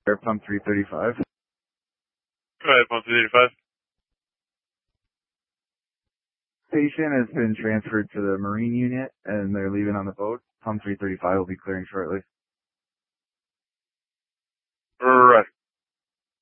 Air pump 335. Go ahead, pump 385. Patient has been transferred to the Marine unit, and they're leaving on the boat. Pump 335 will be clearing shortly.